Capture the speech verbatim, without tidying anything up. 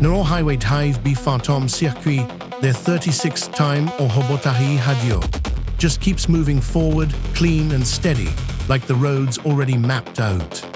Noro Highway Hive B Phantom Circuit, their thirty-sixth time or Hobotahi Hadio, just keeps moving forward, clean and steady, like the road's already mapped out.